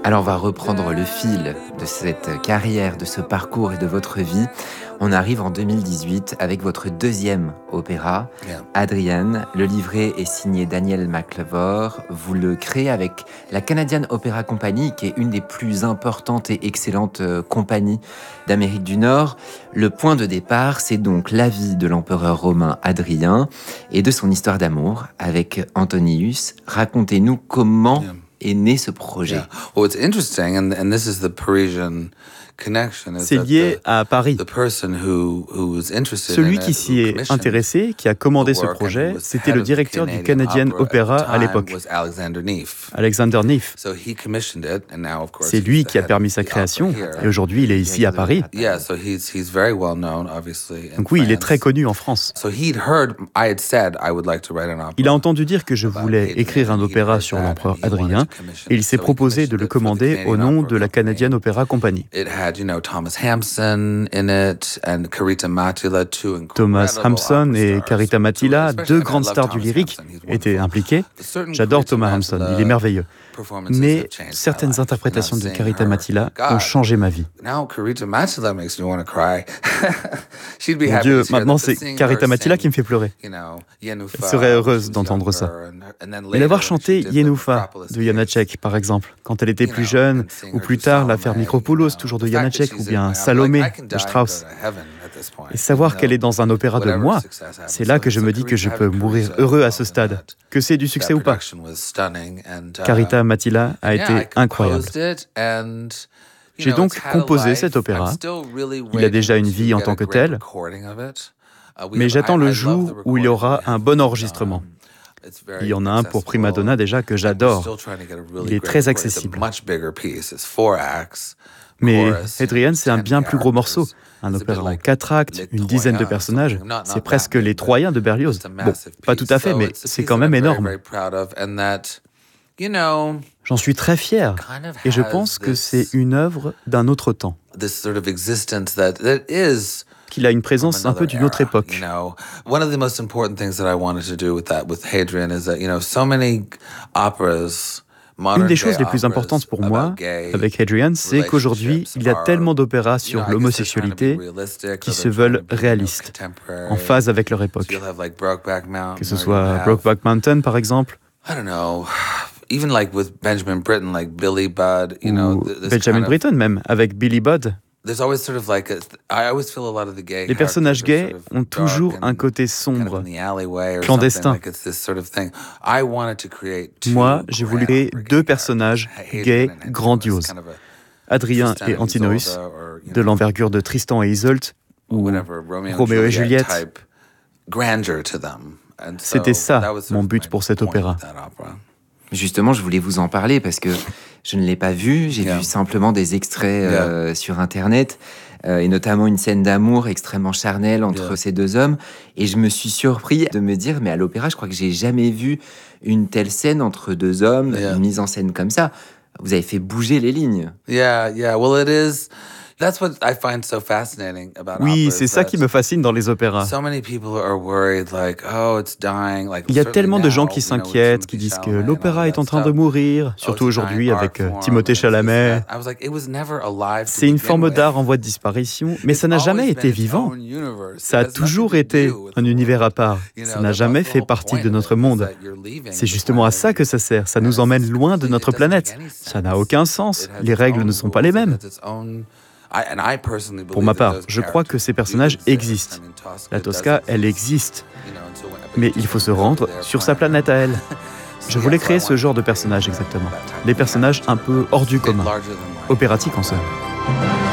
Alors on va reprendre le fil de cette carrière, de ce parcours et de votre vie. On arrive en 2018 avec votre deuxième opéra, Adrian. Le livret est signé Daniel McLevor. Vous le créez avec la Canadian Opera Company, qui est une des plus importantes et excellentes compagnies d'Amérique du Nord. Le point de départ, c'est donc la vie de l'empereur romain Adrien et de son histoire d'amour avec Antonius. Racontez-nous comment est né ce projet. C'est lié à Paris. Celui qui s'y est intéressé, qui a commandé ce projet, c'était le directeur du Canadian Opera à l'époque, Alexander Neff. C'est lui qui a permis sa création, et aujourd'hui il est ici à Paris. Donc oui, il est très connu en France. Il a entendu dire que je voulais écrire un opéra sur l'empereur Adrien, et il s'est proposé de le commander au nom de la Canadian Opera Company. Thomas Hampson et Carita Mattila, deux grandes stars du lyrique, étaient impliqués. J'adore Thomas Hampson, il est merveilleux. Mais certaines interprétations de Carita Mattila ont changé ma vie. Mon Dieu, maintenant c'est Carita Mattila qui me fait pleurer. Elle serait heureuse d'entendre ça. Mais d'avoir chanté Yenoufa de Janacek, par exemple, quand elle était plus jeune, ou plus tard l'affaire Micropoulos, toujours de Janacek, ou bien Salomé de Strauss. Et savoir qu'elle est dans un opéra de moi, c'est là que je me dis que je peux mourir heureux à ce stade, que c'est du succès ou pas. Carita Mattila a été incroyable. J'ai donc composé cet opéra. Il a déjà une vie en tant que tel, mais j'attends le jour où il y aura un bon enregistrement. Il y en a un pour prima donna déjà que j'adore. Il est très accessible. Mais Adrian, c'est un bien plus gros morceau. Un opéra en 4 actes, une dizaine de personnages, c'est presque les Troyens de Berlioz. Bon, pas tout à fait, mais c'est quand même énorme. J'en suis très fier, et je pense que c'est une œuvre d'un autre temps. Qu'il a une présence un peu d'une autre époque. Une des choses les plus importantes pour moi, avec Adrian, c'est qu'aujourd'hui, il y a tellement d'opéras sur l'homosexualité qui se veulent réalistes, en phase avec leur époque. Que ce soit Brokeback Mountain, par exemple, ou Benjamin Britten même, avec Billy Budd. Les personnages gays ont toujours un côté sombre, clandestin. Moi, j'ai voulu créer deux personnages gays grandioses. Adrien et Antinoüs, de l'envergure de Tristan et Isolde, ou Roméo et Juliette. C'était ça, mon but pour cet opéra. Justement, je voulais vous en parler parce que je ne l'ai pas vu. J'ai vu simplement des extraits sur Internet, et notamment une scène d'amour extrêmement charnelle entre ces deux hommes. Et je me suis surpris de me dire, mais à l'opéra, je crois que j'ai jamais vu une telle scène entre deux hommes, une mise en scène comme ça. Vous avez fait bouger les lignes. Oui, c'est ça qui me fascine dans les opéras. Il y a tellement de gens qui s'inquiètent, qui disent que l'opéra est en train de mourir, surtout aujourd'hui avec Timothée Chalamet. C'est une forme d'art en voie de disparition, mais ça n'a jamais été vivant. Ça a toujours été un univers à part. Ça n'a jamais fait partie de notre monde. C'est justement à ça que ça sert. Ça nous emmène loin de notre planète. Ça n'a aucun sens. Les règles ne sont pas les mêmes. Pour ma part, je crois que ces personnages existent. La Tosca, elle existe. Mais il faut se rendre sur sa planète à elle. Je voulais créer ce genre de personnages exactement. Des personnages un peu hors du commun. Opératiques en somme.